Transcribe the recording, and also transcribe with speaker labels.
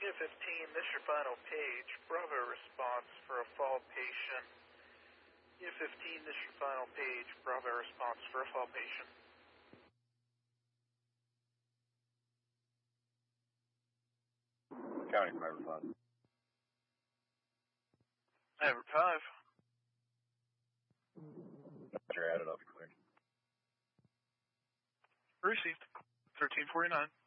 Speaker 1: Unit 15, this is your final page. Bravo response for a fall patient. Unit 15, this is your final page. Bravo response for a fall patient.
Speaker 2: County from Everett 5.
Speaker 1: Everett 5.
Speaker 2: You're added up clear.
Speaker 1: Received. 1349.